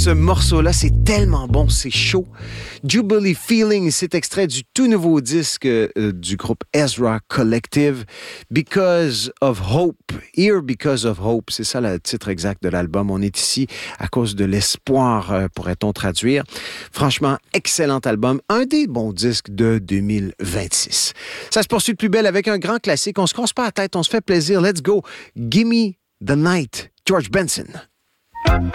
ce morceau-là, c'est tellement bon, c'est chaud. Jubilee Feeling, c'est extrait du tout nouveau disque du groupe Ezra Collective, Because of Hope. Here Because of Hope, c'est ça le titre exact de l'album. On est ici à cause de l'espoir, pourrait-on traduire. Franchement, excellent album, un des bons disques de 2026. Ça se poursuit de plus belle avec un grand classique. On se casse pas la tête, on se fait plaisir. Let's go. Gimme the Night, George Benson.